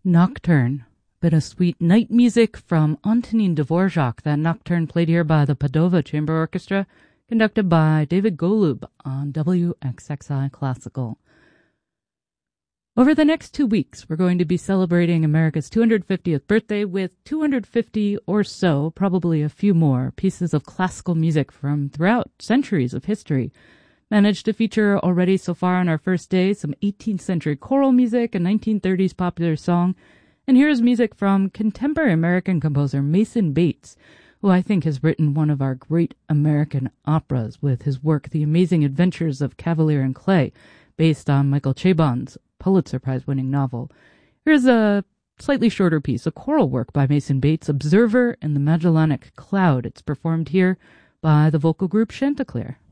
Nocturne. Bit of sweet night music from Antonin Dvorak. That nocturne played here by the Padova Chamber Orchestra, conducted by David Golub on WXXI Classical. Over the next 2 weeks, we're going to be celebrating America's 250th birthday with 250 or so, probably a few more, pieces of classical music from throughout centuries of history. Managed to feature already so far on our first day some 18th century choral music, a 1930s popular song, and here's music from contemporary American composer Mason Bates, who I think has written one of our great American operas with his work The Amazing Adventures of Cavalier and Clay, based on Michael Chabon's Pulitzer Prize-winning novel. Here's a slightly shorter piece, a choral work by Mason Bates, Observer in the Magellanic Cloud. It's performed here by the vocal group Chanticleer.